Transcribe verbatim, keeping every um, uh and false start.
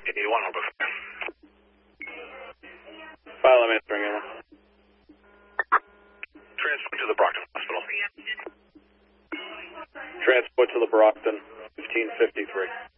eighty-one, I'll go from there. File, I'm answering you. Transport to the Brockton Hospital. Transport to the Brockton, fifteen fifty-three.